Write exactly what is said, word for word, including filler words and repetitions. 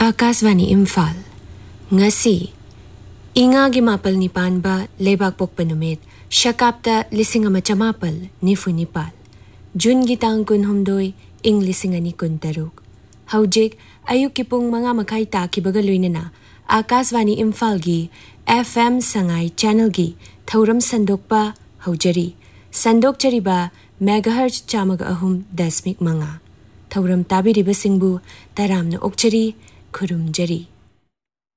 आकाशवाणी Imphal ngasi ingagi mapal ni panba lebak pokpa numit shakapta lising ama chamapal nifu nipal June gitang kunhumdoy ing lising ani kuntaruk haujik ayuk kipung mga makay taki bagaloy na na Akaswani Imphal gi F M Sangai channel gi thauram sandok pa haujari sandok chariba megahertz chamag ahum dasmik manga thauram tabiriba singbu taramna okchari Kurum jari